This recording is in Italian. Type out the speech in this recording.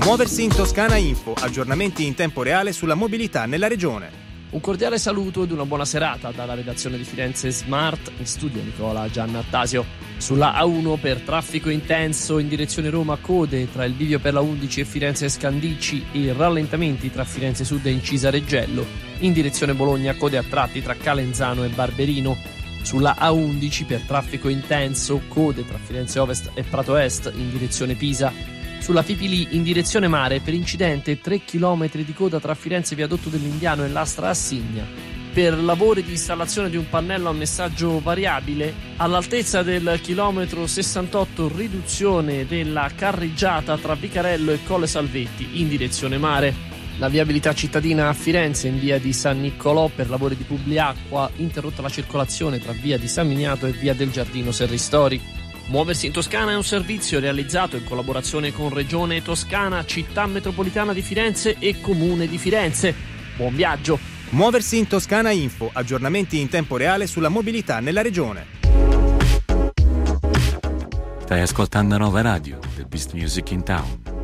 Muoversi in Toscana Info, aggiornamenti in tempo reale sulla mobilità nella regione. Un cordiale saluto ed una buona serata dalla redazione di Firenze Smart, in studio Nicola Giannattasio. Sulla A1 per traffico intenso in direzione Roma, code tra il bivio per la 11 e Firenze Scandicci e rallentamenti tra Firenze Sud e Incisa Reggello. In direzione Bologna, code a tratti tra Calenzano e Barberino. Sulla A11 per traffico intenso, code tra Firenze Ovest e Prato Est in direzione Pisa. Sulla Fipili in direzione mare per incidente 3 km di coda tra Firenze Viadotto dell'Indiano e Lastra Assigna. Per lavori di installazione di un pannello a messaggio variabile all'altezza del chilometro 68, riduzione della carreggiata tra Vicarello e Colle Salvetti in direzione mare. La viabilità cittadina a Firenze in via di San Niccolò per lavori di Publiacqua, interrotta la circolazione tra via di San Miniato e via del Giardino Serristori. Muoversi in Toscana è un servizio realizzato in collaborazione con Regione Toscana, Città Metropolitana di Firenze e Comune di Firenze. Buon viaggio! Muoversi in Toscana Info, aggiornamenti in tempo reale sulla mobilità nella regione. Stai ascoltando Nova Radio, the best music in town.